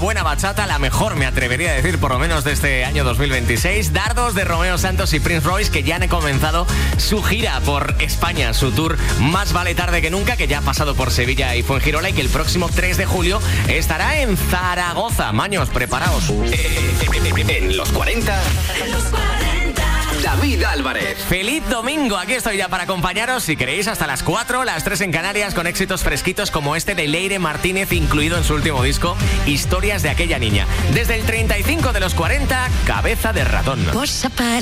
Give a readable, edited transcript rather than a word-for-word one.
buena bachata, la mejor me atrevería a decir por lo menos de este año 2026. Dardos de Romeo Santos y Prince Royce, que ya han comenzado su gira por España, su tour Más vale tarde que nunca, que ya ha pasado por Sevilla y Fuengirola y que el próximo 3 de julio estará en Zaragoza. Maños, preparaos. En los 40, David Álvarez. Feliz domingo, aquí estoy ya para acompañaros, si queréis, hasta las 4, las 3 en Canarias, con éxitos fresquitos como este de Leire Martínez, incluido en su último disco, Historias de aquella niña. Desde el 35 de los 40, Cabeza de ratón.